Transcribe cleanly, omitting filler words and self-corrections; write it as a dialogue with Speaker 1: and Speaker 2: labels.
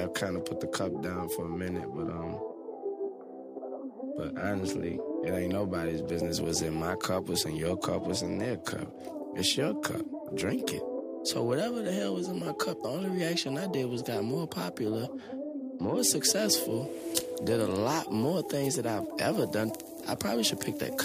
Speaker 1: I kind of put the cup down for a minute, but honestly, it ain't nobody's business what's in my cup, what's in your cup, what's in their cup. It's your cup. Drink it. So whatever the hell was in my cup, the only reaction I did was got more popular, more successful, did a lot more things that I've ever done. I probably should pick that cup.